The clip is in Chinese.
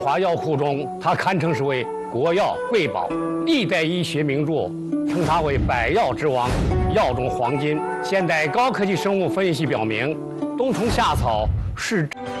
华药库中，它堪称是为国药瑰宝，历代医学名著称它为百药之王，药中黄金。现代高科技生物分析表明，冬虫夏草是。